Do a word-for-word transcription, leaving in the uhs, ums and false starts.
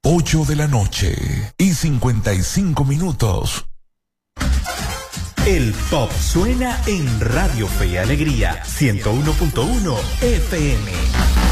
ocho de la noche y cincuenta y cinco minutos. El pop suena en Radio Fe y Alegría ciento uno punto uno F M.